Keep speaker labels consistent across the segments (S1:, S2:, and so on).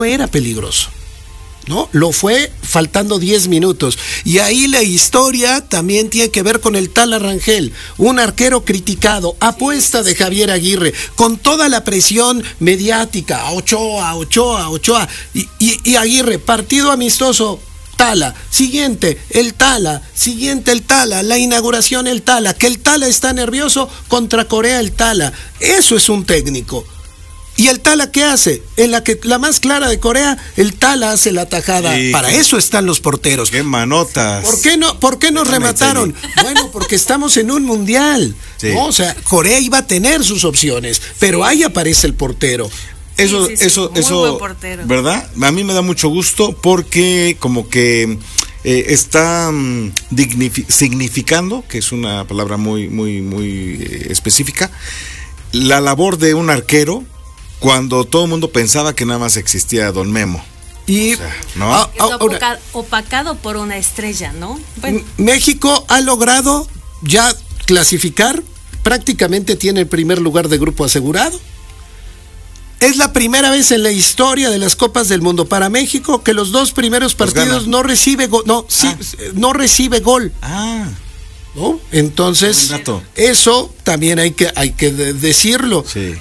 S1: era peligroso, ¿no? Lo fue faltando 10 minutos. Y ahí la historia también tiene que ver con el Tala Rangel, un arquero criticado, apuesta de Javier Aguirre, con toda la presión mediática, Ochoa. Y Aguirre, partido amistoso, Tala, siguiente el Tala, la inauguración el Tala, que el Tala está nervioso contra Corea el Tala. Eso es un técnico. ¿Y el Tala qué hace? En la más clara de Corea, el Tala hace la tajada. Sí. Para eso están los porteros.
S2: ¡Qué manotas!
S1: ¿Por qué nos remataron? Bueno, porque estamos en un mundial, sí, ¿no? O sea, Corea iba a tener sus opciones, pero ahí aparece el portero.
S2: Eso, buen portero, ¿verdad? A mí me da mucho gusto porque como que está significando, que es una palabra muy específica, la labor de un arquero cuando todo el mundo pensaba que nada más existía Don Memo.
S1: Y
S3: o sea, ¿no? Opacado por una estrella, ¿no?
S1: Bueno. México ha logrado ya clasificar, prácticamente tiene el primer lugar de grupo asegurado. Es la primera vez en la historia de las Copas del Mundo para México que los dos primeros partidos no recibe gol. No recibe gol. ¿No? Entonces, eso también hay que decirlo.
S2: Sí.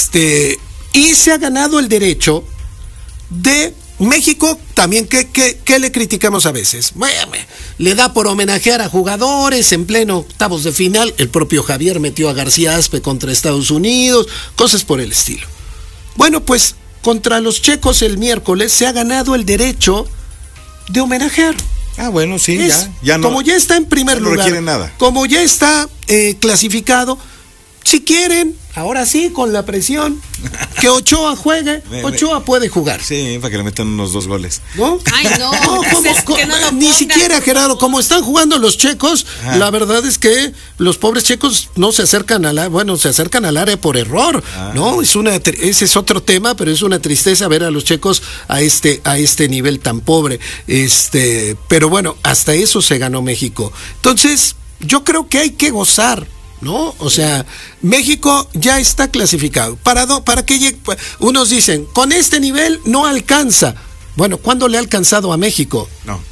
S1: Y se ha ganado el derecho de México también, que le criticamos a veces. Le da por homenajear a jugadores en pleno octavos de final. El propio Javier metió a García Aspe contra Estados Unidos, cosas por el estilo. Bueno, pues contra los checos el miércoles se ha ganado el derecho de homenajear.
S2: Bueno, sí, ya no.
S1: Como ya está en primer lugar,
S2: no requiere nada.
S1: Como ya está clasificado, si quieren, ahora sí, con la presión, que Ochoa juegue, Ochoa puede jugar.
S2: Sí, para que le metan unos 2 goles.
S1: ¿No?
S3: Ay, no,
S1: ni siquiera, Gerardo, como están jugando los checos, la verdad es que los pobres checos no se acercan se acercan al área por error, ¿no? Ese es otro tema, pero es una tristeza ver a los checos a este nivel tan pobre. Pero bueno, hasta eso se ganó México. Entonces, yo creo que hay que gozar, ¿no? O sea, México ya está clasificado. ¿Para qué llegue? Unos dicen, con este nivel no alcanza. Bueno, ¿cuándo le ha alcanzado a México?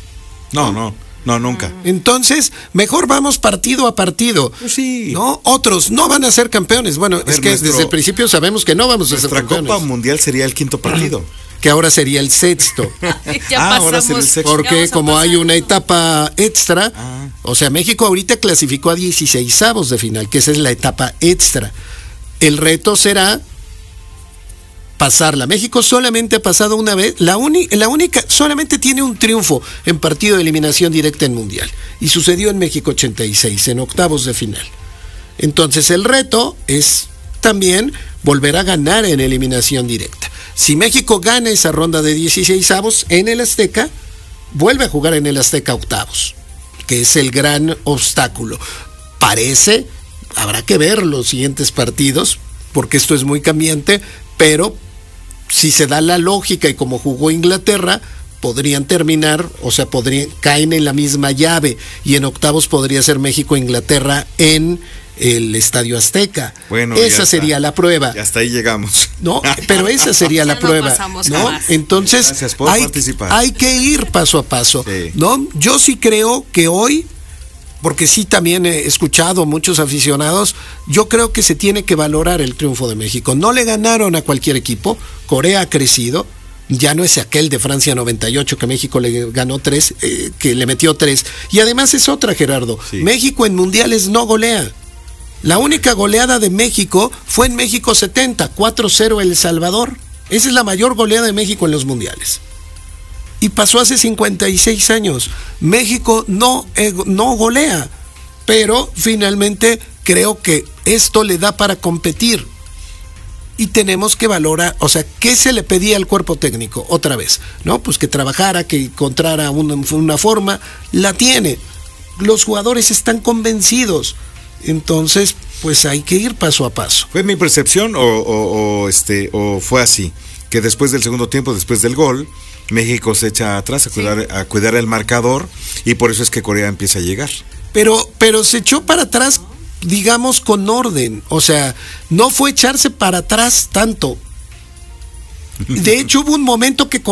S2: No, nunca.
S1: Entonces, mejor vamos partido a partido.
S2: Pues sí.
S1: ¿No? Otros no van a ser campeones. Bueno, es que desde el principio sabemos que no vamos a ser campeones.
S2: Nuestra Copa Mundial sería el 5º partido.
S1: Que ahora sería el 6º.
S2: Ahora sería el 6º.
S1: Porque como hay una etapa extra, o sea, México ahorita clasificó a 16avos de final, que esa es la etapa extra. El reto será pasarla. México solamente ha pasado una vez, la única, solamente tiene un triunfo en partido de eliminación directa en Mundial. Y sucedió en México 86, en octavos de final. Entonces el reto es también volver a ganar en eliminación directa. Si México gana esa ronda de 16avos en el Azteca, vuelve a jugar en el Azteca octavos, que es el gran obstáculo. Habrá que ver los siguientes partidos, porque esto es muy cambiante, pero si se da la lógica y como jugó Inglaterra, podrían terminar, o sea, caen en la misma llave, y en octavos podría ser México-Inglaterra en el Estadio Azteca.
S2: Bueno,
S1: esa sería la prueba.
S2: Y hasta ahí llegamos.
S1: No, pero esa sería la prueba, ¿no? Entonces, hay que ir paso a paso,
S2: sí.
S1: ¿no? Yo sí creo que hoy, porque sí también he escuchado muchos aficionados, yo creo que se tiene que valorar el triunfo de México. No le ganaron a cualquier equipo, Corea ha crecido, ya no es aquel de Francia 98 que México le ganó 3, que le metió 3. Y además es otra, Gerardo,
S2: sí.
S1: México en mundiales no golea. La única goleada de México fue en México 70, 4-0 El Salvador. Esa es la mayor goleada de México en los mundiales. Y pasó hace 56 años. México no golea, pero finalmente creo que esto le da para competir. Y tenemos que valorar, o sea, ¿qué se le pedía al cuerpo técnico? Otra vez, ¿no? Pues que trabajara, que encontrara una forma, la tiene. Los jugadores están convencidos. Entonces, pues hay que ir paso a paso.
S2: ¿Fue mi percepción o fue así? Que después del segundo tiempo, después del gol, México se echa atrás a cuidar el marcador, y por eso es que Corea empieza a llegar.
S1: Pero se echó para atrás, digamos, con orden. O sea, no fue echarse para atrás tanto. De hecho, hubo un momento que